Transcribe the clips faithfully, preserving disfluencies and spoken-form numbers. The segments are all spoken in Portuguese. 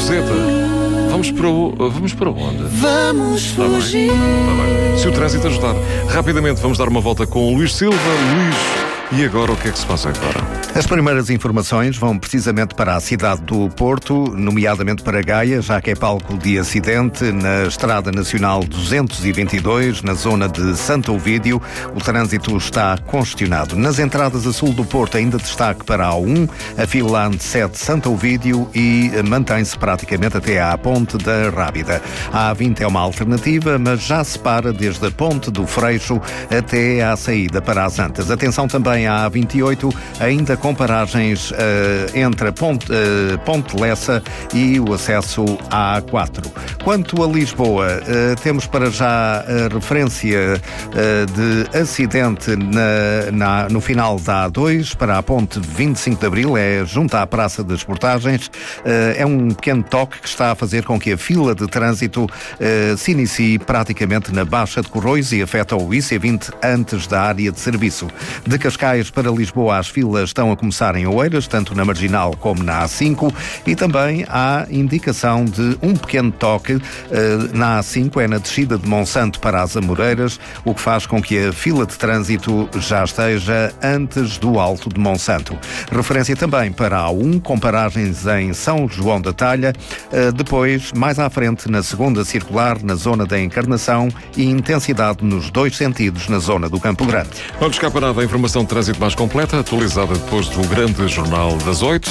Roseta. Vamos para, o, vamos para onde? Vamos fugir. Tá bem, tá bem. Se o trânsito ajudar. Rapidamente vamos dar uma volta com o Luís Silva. Luís, e agora o que é que se passa agora? As primeiras informações vão precisamente para a cidade do Porto, nomeadamente para Gaia, já que é palco de acidente na Estrada Nacional duzentos e vinte e dois, na zona de Santo Ovídio. O trânsito está congestionado. Nas entradas a sul do Porto, ainda destaque para a A um, a fila antecede Santo Ovídio e mantém-se praticamente até à Ponte da Rábida. A A vinte é uma alternativa, mas já se para desde a Ponte do Freixo até à saída para as Antas. Atenção também à A vinte e oito, ainda com paragens uh, entre a Ponte, uh, Ponte Lessa e o acesso à A quatro. Quanto a Lisboa, uh, temos para já a referência uh, de acidente na, na, no final da A dois para a Ponte vinte e cinco de Abril, é junto à Praça das Portagens. Uh, é um pequeno toque que está a fazer com que a fila de trânsito uh, se inicie praticamente na Baixa de Corroios e afeta o I C vinte antes da área de serviço. De Cascais para Lisboa, as filas estão a começar em Oeiras, tanto na Marginal como na A cinco, e também há indicação de um pequeno toque uh, na A cinco, é na descida de Monsanto para as Amoreiras, o que faz com que a fila de trânsito já esteja antes do Alto de Monsanto. Referência também para a A um, com paragens em São João da Talha, uh, depois, mais à frente, na segunda circular, na zona da Encarnação, e intensidade nos dois sentidos na zona do Campo Grande. Vamos cá para a informação de trânsito mais completa, atualizada depois do grande jornal das oito.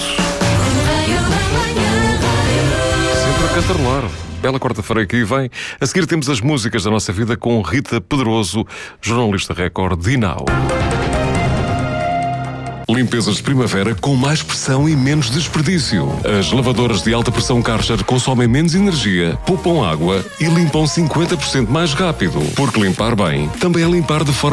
Sempre a cantarolar. Bela quarta-feira que aí vem. A seguir temos as músicas da nossa vida com Rita Pedroso, jornalista Record de Inau. Limpezas de primavera com mais pressão e menos desperdício. As lavadoras de alta pressão Karcher consomem menos energia, poupam água e limpam cinquenta por cento mais rápido. Porque limpar bem também é limpar de forma